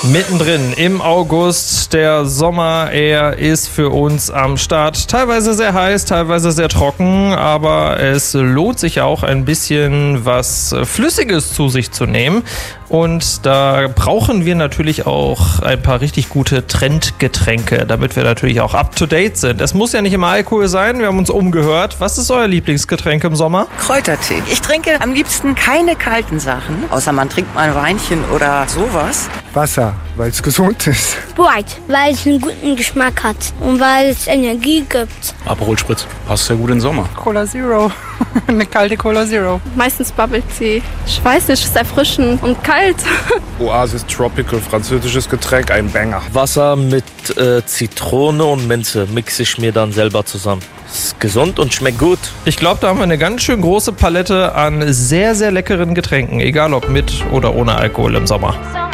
Mittendrin im August, der Sommer, er ist für uns am Start. Teilweise sehr heiß, teilweise sehr trocken, aber es lohnt sich auch ein bisschen was Flüssiges zu sich zu nehmen. Und da brauchen wir natürlich auch ein paar richtig gute Trendgetränke, damit wir natürlich auch up-to-date sind. Es muss ja nicht immer Alkohol sein, wir haben uns umgehört. Was ist euer Lieblingsgetränk im Sommer? Kräutertee. Ich trinke am liebsten keine kalten Sachen, außer man trinkt mal ein Weinchen oder sowas. Wasser, weil es gesund ist. Sprite, weil es einen guten Geschmack hat und weil es Energie gibt. Aperol Spritz, passt sehr gut in den Sommer. Cola Zero, eine kalte Cola Zero. Meistens Bubble Tea. Ich weiß nicht, ist erfrischend und kalt. Oasis Tropical, französisches Getränk, ein Banger. Wasser mit Zitrone und Minze mixe ich mir dann selber zusammen. Ist gesund und schmeckt gut. Ich glaube, da haben wir eine ganz schön große Palette an sehr, sehr leckeren Getränken, egal ob mit oder ohne Alkohol im Sommer.